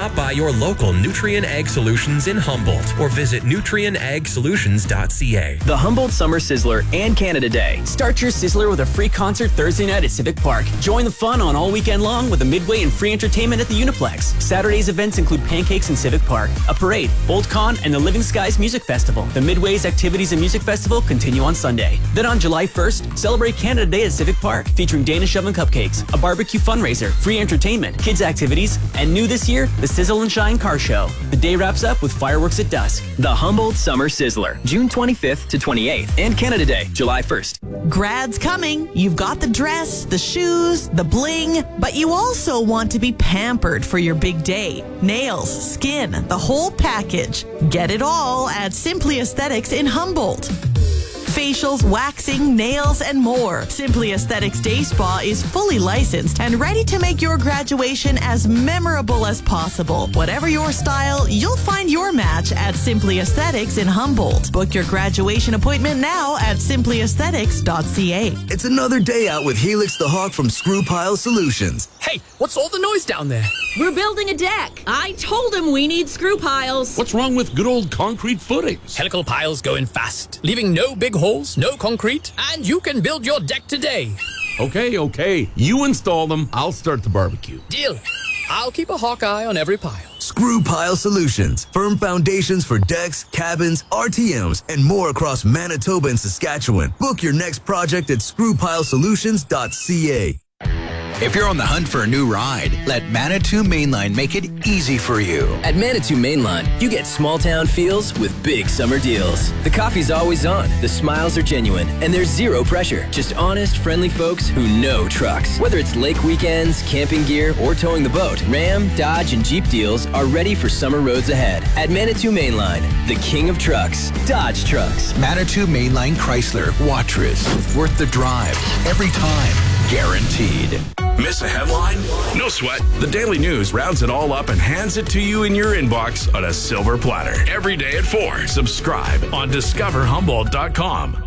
Stop by your local Nutrien Ag Solutions in Humboldt or visit nutrienagsolutions.ca. The Humboldt Summer Sizzler and Canada Day. Start your Sizzler with a free concert Thursday night at Civic Park. Join the fun on all weekend long with a midway and free entertainment at the Uniplex. Saturday's events include pancakes in Civic Park, a parade, BoltCon, and the Living Skies Music Festival. The Midway's Activities and Music Festival continue on Sunday. Then on July 1st, celebrate Canada Day at Civic Park, featuring Danish Oven Cupcakes, a barbecue fundraiser, free entertainment, kids activities, and new this year, the Sizzle and Shine Car Show. The day wraps up with fireworks at dusk. The Humboldt Summer Sizzler, June 25th to 28th, and Canada Day, July 1st. Grad's coming. You've got the dress, the shoes, the bling, but you also want to be pampered for your big day. Nails, skin, the whole package. Get it all at Simply Aesthetics in Humboldt. Facials, waxing, nails, and more. Simply Aesthetics Day Spa is fully licensed and ready to make your graduation as memorable as possible. Whatever your style, you'll find your match at Simply Aesthetics in Humboldt. Book your graduation appointment now at simplyaesthetics.ca. It's another day out with Helix the Hawk from Screw Pile Solutions. Hey, what's all the noise down there? We're building a deck. I told him we need screw piles. What's wrong with good old concrete footings? Helical piles go in fast, leaving no big holes, no concrete, and you can build your deck today. Okay. You install them. I'll start the barbecue. Deal. I'll keep a hawk eye on every pile. Screw Pile Solutions. Firm foundations for decks, cabins, RTMs, and more across Manitoba and Saskatchewan. Book your next project at screwpilesolutions.ca. If you're on the hunt for a new ride, let Manitou Mainline make it easy for you. At Manitou Mainline, you get small town feels with big summer deals. The coffee's always on, the smiles are genuine, and there's zero pressure. Just honest, friendly folks who know trucks. Whether it's lake weekends, camping gear, or towing the boat, Ram, Dodge, and Jeep deals are ready for summer roads ahead. At Manitou Mainline, the king of trucks, Dodge Trucks. Manitou Mainline Chrysler, Watrous. Worth the drive. Every time. Guaranteed. Miss a headline? No sweat. The Daily News rounds it all up and hands it to you in your inbox on a silver platter. Every day at 4. Subscribe on discoverhumboldt.com.